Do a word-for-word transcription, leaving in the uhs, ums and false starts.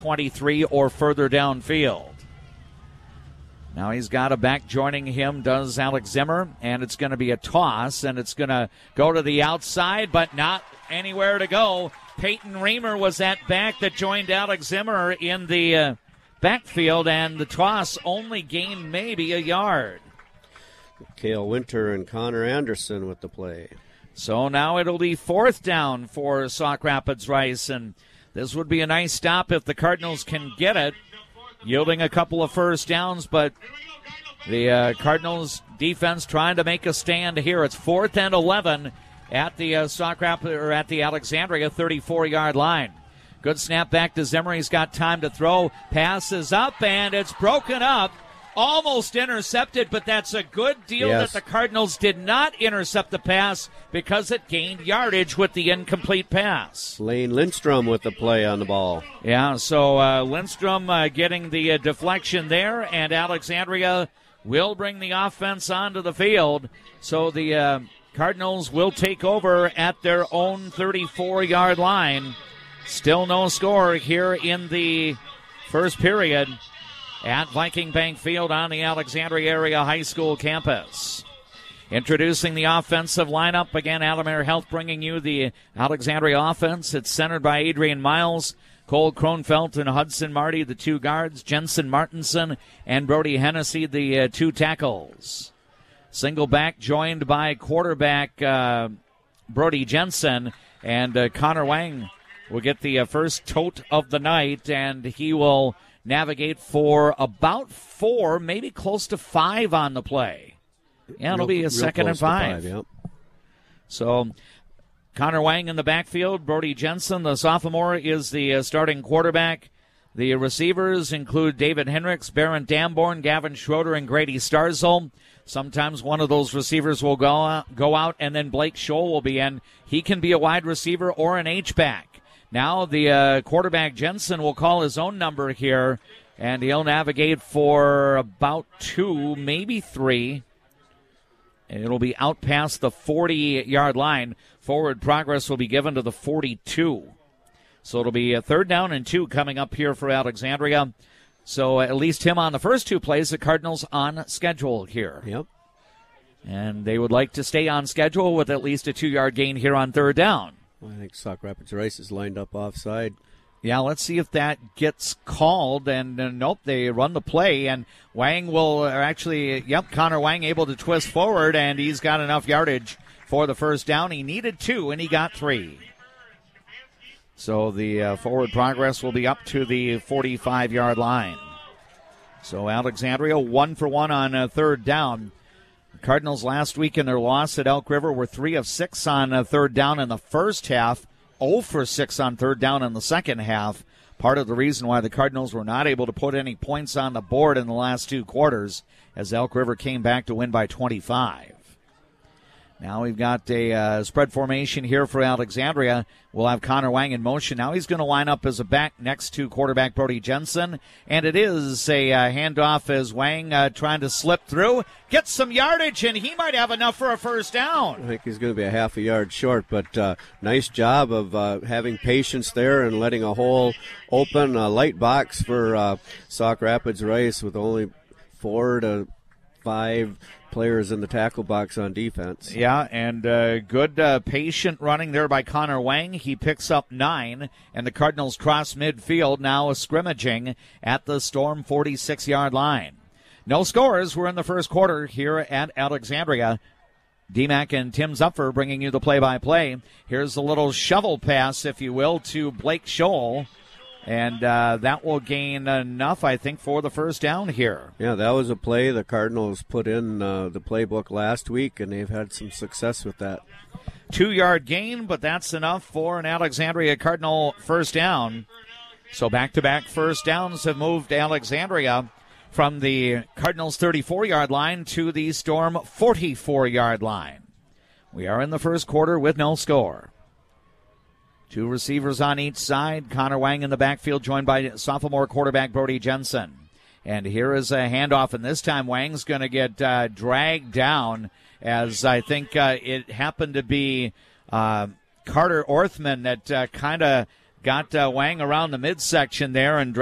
twenty-three or further downfield. Now he's got a back joining him, does Alex Zimmer, and it's going to be a toss, and it's going to go to the outside, but not anywhere to go. Peyton Reamer was that back that joined Alex Zimmer in the uh, backfield, and the toss only gained maybe a yard. Cale Winter and Connor Anderson with the play. So now it'll be fourth down for Sauk Rapids Rice, and this would be a nice stop if the Cardinals can get it, yielding a couple of first downs, but the uh, Cardinals defense trying to make a stand here. It's fourth and eleven at the uh, Sauk Rapids, or at the Alexandria thirty-four-yard line. Good snap back to Zimmer. He's got time to throw. Passes up, and it's broken up. Almost intercepted, but that's a good deal yes. that the Cardinals did not intercept the pass because it gained yardage with the incomplete pass. Lane Lindstrom with the play on the ball. Yeah, so uh, Lindstrom uh, getting the uh, deflection there, and Alexandria will bring the offense onto the field. So the uh, Cardinals will take over at their own thirty-four-yard line. Still no score here in the first period at Viking Bank Field on the Alexandria Area High School campus. Introducing the offensive lineup. Again, Alamere Health bringing you the Alexandria offense. It's centered by Adrian Miles, Cole Kronfeld, and Hudson Marty, the two guards. Jensen Martinson and Brody Hennessy, the uh, two tackles. Single back joined by quarterback uh, Brody Jensen, and uh, Connor Wang will get the uh, first tote of the night, and he will navigate for about four, maybe close to five on the play. Yeah, it'll real, be a second and five. five yep. So Connor Wang in the backfield. Brody Jensen, the sophomore, is the uh, starting quarterback. The receivers include David Henricks, Barron Damborn, Gavin Schroeder, and Grady Starzel. Sometimes one of those receivers will go out, go out, and then Blake Scholl will be in. He can be a wide receiver or an H-back. Now the uh, quarterback, Jensen, will call his own number here, and he'll navigate for about two, maybe three. And it'll be out past the forty-yard line. Forward progress will be given to the forty-two. So it'll be a third down and two coming up here for Alexandria. So at least him on the first two plays, the Cardinals on schedule here. Yep. And they would like to stay on schedule with at least a two-yard gain here on third down. I think Sauk Rapids Rice is lined up offside. Yeah, let's see if that gets called. And uh, nope, they run the play. And Wang will actually, yep, Connor Wang able to twist forward, and he's got enough yardage for the first down. He needed two, and he got three. So the uh, forward progress will be up to the forty-five-yard line. So Alexandria one for one on uh, third down. Cardinals last week in their loss at Elk River were three of six on uh, third down in the first half, zero for six on third down in the second half. Part of the reason why the Cardinals were not able to put any points on the board in the last two quarters, as Elk River came back to win by twenty-five. Now we've got a uh, spread formation here for Alexandria. We'll have Connor Wang in motion. Now he's going to line up as a back next to quarterback Brody Jensen. And it is a uh, handoff as Wang uh, trying to slip through. Gets some yardage, and he might have enough for a first down. I think he's going to be a half a yard short, but uh, nice job of uh, having patience there and letting a hole open. A light box for uh, Sauk Rapids Rice with only four to five players in the tackle box on defense. Yeah, and uh, good uh, patient running there by Connor Wang. He picks up nine, and the Cardinals cross midfield, now scrimmaging at the Storm forty-six-yard line. No scores. We're in the first quarter here at Alexandria. D Mac and Tim Zupfer bringing you the play-by-play. Here's a little shovel pass, if you will, to Blake Scholl. And uh, that will gain enough, I think, for the first down here. Yeah, that was a play the Cardinals put in uh, the playbook last week, and they've had some success with that. Two-yard gain, but that's enough for an Alexandria Cardinal first down. So back-to-back first downs have moved Alexandria from the Cardinals' thirty-four-yard line to the Storm forty-four-yard line. We are in the first quarter with no score. Two receivers on each side. Connor Wang in the backfield, joined by sophomore quarterback Brody Jensen. And here is a handoff, and this time Wang's going to get uh, dragged down, as I think uh, it happened to be uh, Carter Orthman that uh, kind of got uh, Wang around the midsection there and